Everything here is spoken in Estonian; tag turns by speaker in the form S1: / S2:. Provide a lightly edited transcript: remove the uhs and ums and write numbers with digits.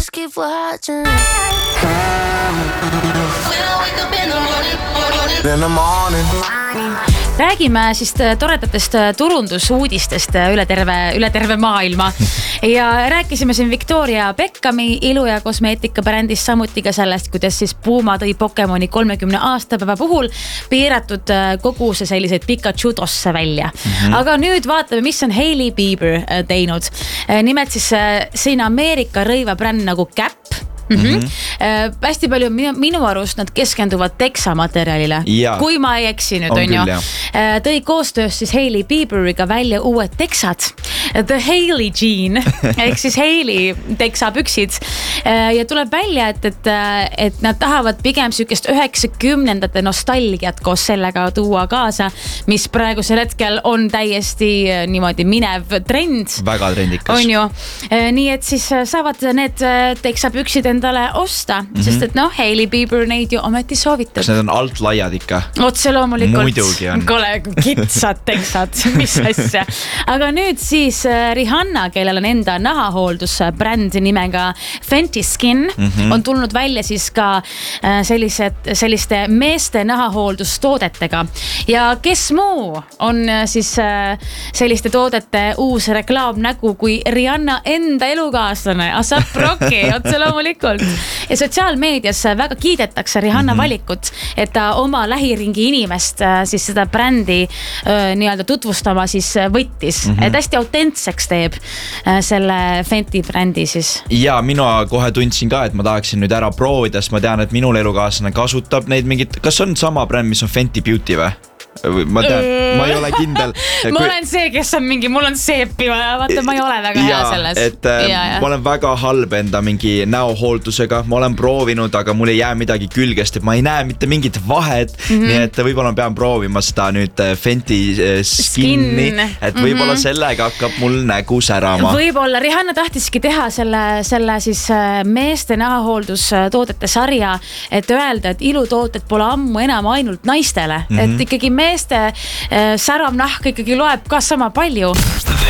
S1: keep watching. In the morning.
S2: Räägime siis toredatest turundusuudistest üle terve maailma ja rääkisime siin Victoria Beckhami ilu- ja kosmeetikabrändist, samuti ka sellest, kuidas siis Puma tõi Pokemoni 30 aastapäeva puhul piiratud koguse selliseid Pikachudosse välja. Aga nüüd vaatame, mis on Hailey Bieber teinud. Nimelt siis siin Ameerika rõivabränd nagu Gap. Hästi palju minu arust nad keskenduvad teksamaterjalile. Kui ma ei eksi nüüd, on ju. Tõi koostöös siis Hailey Bieberiga välja uued teksad. The Hailey Jean, ehk siis Hailey teksapüksid. Ja tuleb välja, et nad tahavad pigem sükest 90ndate nostalgiat koos sellega tuua kaasa, mis praegusel hetkel on täiesti niimoodi minev trend.
S3: Väga trendikas.
S2: On ju. Nii et siis saavad need teksapüksid endale osta, sest et Hailey Bieber neid ju ometi soovitab.
S3: Kas need on alt laiad ikka?
S2: Otse loomulikult.
S3: Muidugi on.
S2: Kole kitsad teksad, mis asja. Aga nüüd siis Rihanna, kellel on enda nahahooldusbränd nimega Fenty Skin, on tulnud välja siis ka selliste meeste nahahooldustoodetega. Ja kes muu on siis selliste toodete uus reklaamnägu kui Rihanna enda elukaaslane, A$AP Rocky, otse loomulikult. Ja sotsiaalmeedias väga kiidetakse Rihanna valikut, et ta oma lähiringi inimest siis seda brändi nii-öelda tutvustama siis võttis. Et hästi autentseks teeb selle Fenty brändi siis.
S3: Ja mina kohe tundsin ka, et ma tahaksin nüüd ära proovida, sest ma tean, et minul elukaaslane kasutab neid mingit, kas on sama bränd, mis on Fenty Beauty või? Ma tean, ma ei ole kindel.
S2: Ma olen see, kes on mingi, mul on seepi, vaata, ma ei ole väga hea selles.
S3: Ma olen väga halb enda mingi näohooldusega, ma olen proovinud, aga mul ei jää midagi külgest, et ma ei näe mitte mingit vahet, nii et võibolla pean proovima seda nüüd Fenty Skinni, et võibolla sellega hakkab mul nägu särama.
S2: Võibolla Rihanna tahtiski teha selle siis meeste nahahooldustoodete sarja, et öelda, et ilutooted pole ammu enam ainult naistele, et ikkagi meeste särav nahk ikkagi loeb ka sama palju.